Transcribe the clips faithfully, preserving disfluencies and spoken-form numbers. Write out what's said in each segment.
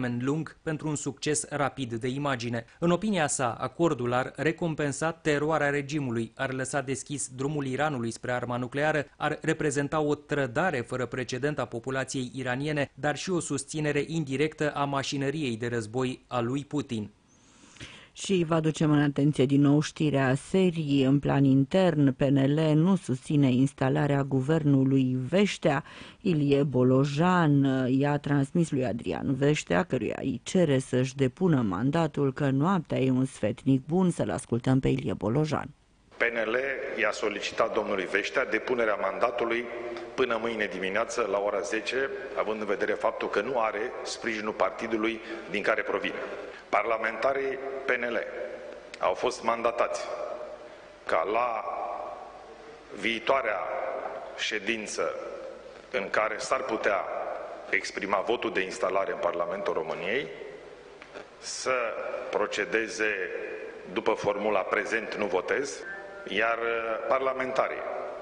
termen lung pentru un succes rapid de imagine. În opinia sa, acordul ar recompensa teroarea regimului, ar lăsa deschis drumul Iranului spre arma nucleară, ar reprezenta o trădare fără precedent a populației iraniene, dar și o susținere indirectă a mașinăriei de război a lui Putin. Și vă aducem în atenție din nou știrea serii. În plan intern, P N L nu susține instalarea guvernului Veștea. Ilie Bolojan i-a transmis lui Adrian Veștea, căruia îi cere să-și depună mandatul, că noaptea e un sfetnic bun. Să-l ascultăm pe Ilie Bolojan. P N L i-a solicitat domnului Veștea depunerea mandatului până mâine dimineață la ora zece, având în vedere faptul că nu are sprijinul partidului din care provine. Parlamentarii P N L au fost mandatați ca la viitoarea ședință în care s-ar putea exprima votul de instalare în Parlamentul României să procedeze după formula prezent nu votez, iar parlamentarii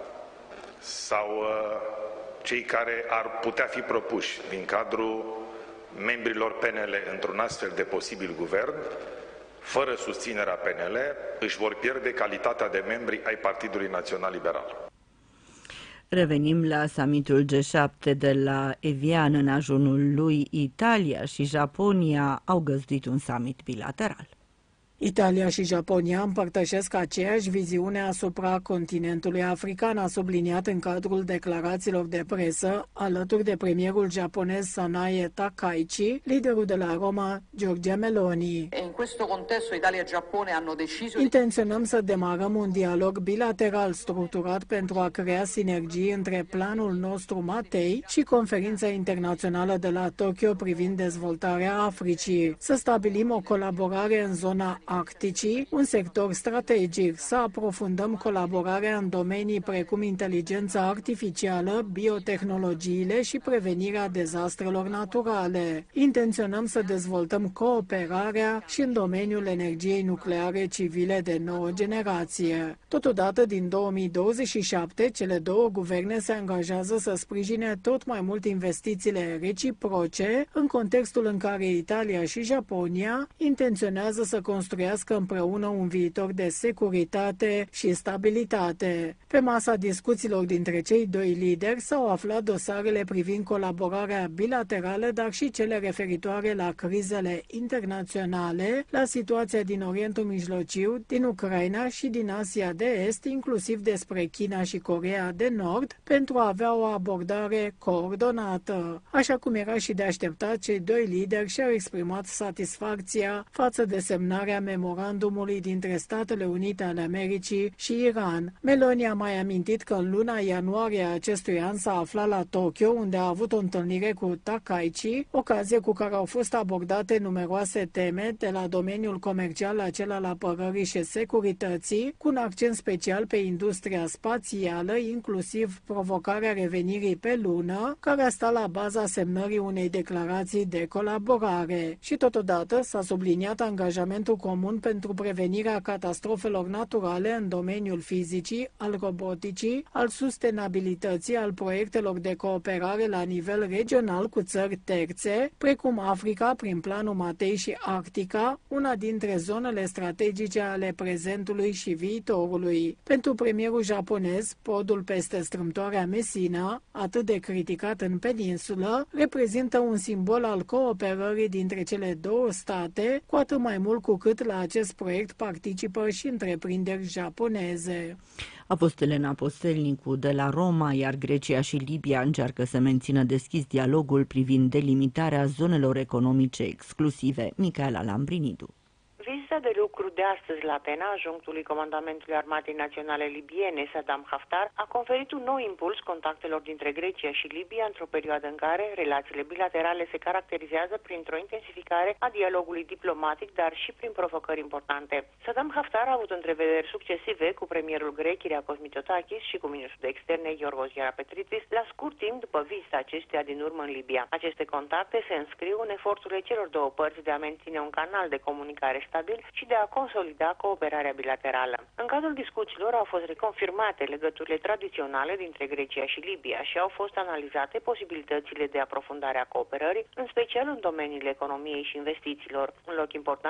sau cei care ar putea fi propuși din cadrul membrilor P N L într-un astfel de posibil guvern, fără susținerea P N L, își vor pierde calitatea de membri ai Partidului Național Liberal. Revenim la summitul G șapte de la Evian. În ajunul lui, Italia și Japonia au găzduit un summit bilateral. Italia și Japonia împărtășesc aceeași viziune asupra continentului african, a subliniat în cadrul declarațiilor de presă, alături de premierul japonez Sanae Takaichi, liderul de la Roma, Giorgia Meloni. In questo contesto Italia e Giappone hanno deciso Intenționăm să demarăm un dialog bilateral structurat pentru a crea sinergii între planul nostru Matei și conferința internațională de la Tokyo privind dezvoltarea Africii. Să stabilim o colaborare în zona Arcticii, un sector strategic, să aprofundăm colaborarea în domenii precum inteligența artificială, biotehnologiile și prevenirea dezastrelor naturale. Intenționăm să dezvoltăm cooperarea și în domeniul energiei nucleare civile de nouă generație. Totodată, din două mii douăzeci și șapte, cele două guverne se angajează să sprijine tot mai mult investițiile reciproce, în contextul în care Italia și Japonia intenționează să construiască împreună un viitor de securitate și stabilitate. Pe masa discuțiilor dintre cei doi lideri s-au aflat dosarele privind colaborarea bilaterală, dar și cele referitoare la crizele internaționale, la situația din Orientul Mijlociu, din Ucraina și din Asia de Est, inclusiv despre China și Coreea de Nord, pentru a avea o abordare coordonată. Așa cum era și de așteptat, cei doi lideri și-au exprimat satisfacția față de semnarea memorandumului dintre Statele Unite ale Americii și Iran. Meloni a mai amintit că în luna ianuarie a acestui an s-a aflat la Tokyo, unde a avut o întâlnire cu Takaichi, ocazie cu care au fost abordate numeroase teme, de la domeniul comercial la cel al apărării și securității, cu un accent special pe industria spațială, inclusiv provocarea revenirii pe lună, care a stat la baza semnării unei declarații de colaborare. Și totodată s-a subliniat angajamentul comun pentru prevenirea catastrofelor naturale în domeniul fizicii, al roboticii, al sustenabilității, al proiectelor de cooperare la nivel regional cu țări terțe, precum Africa prin planul Matei și Arctica, una dintre zonele strategice ale prezentului și viitorului. Pentru premierul japonez, podul peste strâmtoarea Messina, atât de criticat în peninsulă, reprezintă un simbol al cooperării dintre cele două state, cu atât mai mult cu cât la acest proiect participă și întreprinderi japoneze. A fost Elena Postelnicu de la Roma, iar Grecia și Libia încearcă să mențină deschis dialogul privind delimitarea zonelor economice exclusive. Micaela Lambrinidu. Vizita de lucru de astăzi la Atena, adjunctului Comandamentului Armatei Naționale Libiene, Saddam Haftar, a conferit un nou impuls contactelor dintre Grecia și Libia într-o perioadă în care relațiile bilaterale se caracterizează printr-o intensificare a dialogului diplomatic, dar și prin provocări importante. Saddam Haftar a avut întrevederi succesive cu premierul grec Kyriakos Mitsotakis și cu ministrul de externe Yorgos Yerapetritis la scurt timp după vizita acestuia din urmă în Libia. Aceste contacte se înscriu în eforturile celor două părți de a menține un canal de comunicare stabil și de a consolida cooperarea bilaterală. În cadrul discuțiilor au fost reconfirmate legăturile tradiționale dintre Grecia și Libia și au fost analizate posibilitățile de aprofundare a cooperării, în special în domeniile economiei și investițiilor. Un loc important